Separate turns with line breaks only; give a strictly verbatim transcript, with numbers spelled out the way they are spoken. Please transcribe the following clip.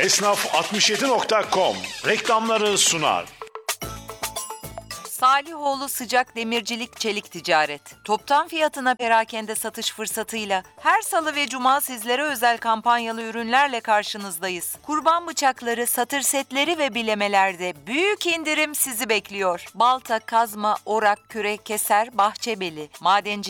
Esnaf altmış yedi nokta com reklamları sunar.
Salihoğlu Sıcak Demircilik Çelik Ticaret. Toptan fiyatına perakende satış fırsatıyla her salı ve cuma sizlere özel kampanyalı ürünlerle karşınızdayız. Kurban bıçakları, satır setleri ve bilemelerde büyük indirim sizi bekliyor. Balta, kazma, orak, kürek, keser, bahçebeli, madenci